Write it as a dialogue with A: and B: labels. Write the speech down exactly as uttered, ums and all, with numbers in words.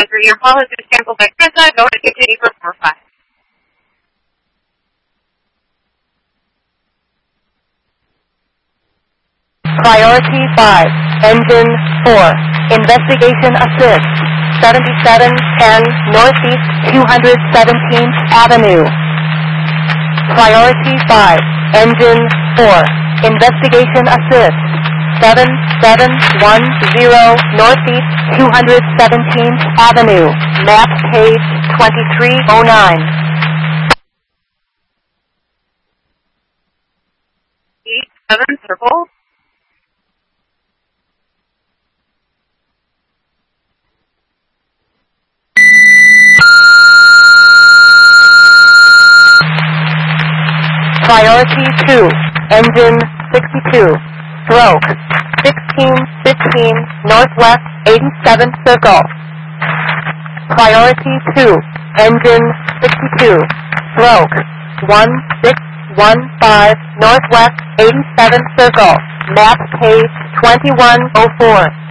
A: answer your call has been canceled by Krista. Go to continue for four five.
B: Priority five, Engine four, Investigation Assist, seventy-seven ten Northeast two hundred seventeenth Avenue. Priority five, Engine four, Investigation Assist, seven seven one zero Northeast two hundred seventeenth Avenue, map page twenty-three oh nine.
A: eight seven circle.
B: Priority two, Engine sixty-two, Stroke, sixteen fifteen Northwest eighty-seventh Circle. Priority two, Engine sixty-two, Stroke, one six one five Northwest eighty-seventh Circle, map page twenty-one oh four.